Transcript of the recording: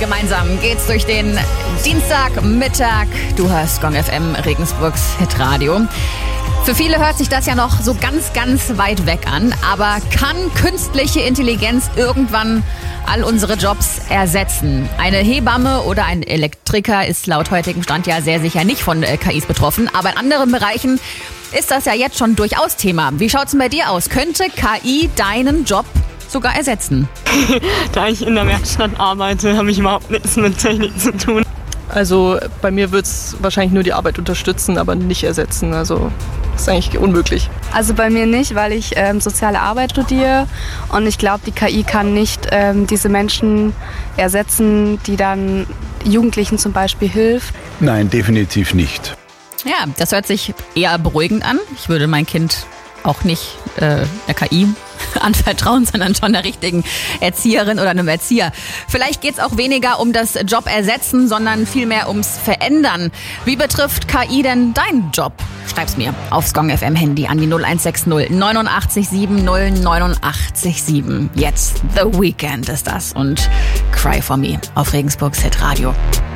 Gemeinsam geht's durch den Dienstagmittag. Du hörst Gong FM, Regensburgs Hitradio. Für viele hört sich das ja noch so ganz, ganz weit weg an. Aber kann künstliche Intelligenz irgendwann all unsere Jobs ersetzen? Eine Hebamme oder ein Elektriker ist laut heutigem Stand ja sehr sicher nicht von KIs betroffen. Aber in anderen Bereichen ist das ja jetzt schon durchaus Thema. Wie schaut's denn bei dir aus? Könnte KI deinen Job sogar ersetzen? Da ich in der Werkstatt arbeite, habe ich überhaupt nichts mit Technik zu tun. Also bei mir wird es wahrscheinlich nur die Arbeit unterstützen, aber nicht ersetzen. Also das ist eigentlich unmöglich. Also bei mir nicht, weil ich soziale Arbeit studiere und ich glaube, die KI kann nicht diese Menschen ersetzen, die dann Jugendlichen zum Beispiel hilft. Nein, definitiv nicht. Ja, das hört sich eher beruhigend an. Ich würde mein Kind auch nicht der KI anvertrauen, sondern schon einer richtigen Erzieherin oder einem Erzieher. Vielleicht geht's auch weniger um das Job ersetzen, sondern vielmehr ums Verändern. Wie betrifft KI denn deinen Job? Schreib's mir aufs Gong FM Handy an die 0160 89 70 89 7. Jetzt The Weekend ist das und Cry for Me auf Regensburgs Hitradio.